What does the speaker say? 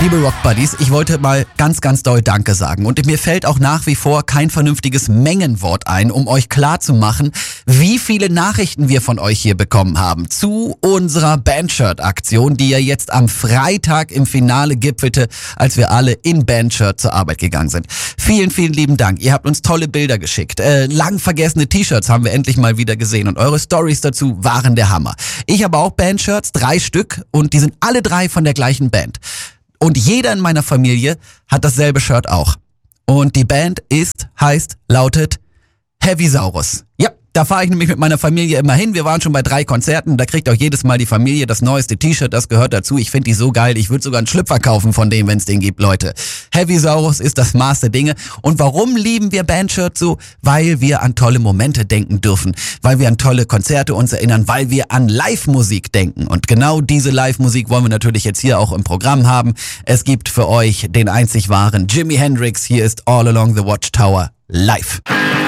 Liebe Rock Buddies, ich wollte mal ganz, ganz doll Danke sagen. Und mir fällt auch nach wie vor kein vernünftiges Mengenwort ein, um euch klarzumachen, wie viele Nachrichten wir von euch hier bekommen haben zu unserer Bandshirt-Aktion, die ja jetzt am Freitag im Finale gipfelte, als wir alle in Bandshirt zur Arbeit gegangen sind. Vielen, vielen lieben Dank. Ihr habt uns tolle Bilder geschickt. Lang vergessene T-Shirts haben wir endlich mal wieder gesehen und eure Stories dazu waren der Hammer. Ich habe auch Bandshirts, 3 Stück, und die sind alle 3 von der gleichen Band. Und jeder in meiner Familie hat dasselbe Shirt auch. Und die Band lautet Heavysaurus. Ja, da fahre ich nämlich mit meiner Familie immer hin. Wir waren schon bei 3 Konzerten. Da kriegt auch jedes Mal die Familie das neueste T-Shirt. Das gehört dazu. Ich finde die so geil. Ich würde sogar einen Schlüpfer kaufen von dem, wenn es den gibt, Leute. Heavysaurus ist das Maß der Dinge. Und warum lieben wir Bandshirts so? Weil wir an tolle Momente denken dürfen. Weil wir an tolle Konzerte uns erinnern. Weil wir an Live-Musik denken. Und genau diese Live-Musik wollen wir natürlich jetzt hier auch im Programm haben. Es gibt für euch den einzig wahren Jimi Hendrix. Hier ist All Along the Watchtower live.